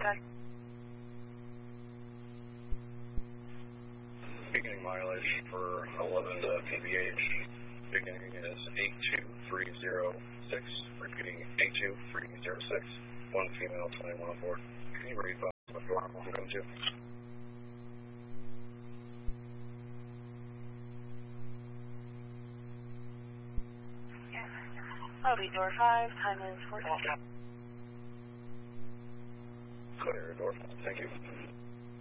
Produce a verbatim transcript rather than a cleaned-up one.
check. Beginning mileage for eleven P B H. Beginning is eight two three zero six. Repeating eight two three zero six. One female, twenty-one on board. Can you read what door I'm going to? I'll be door five. Time is fourteen. Clear door five. Thank you.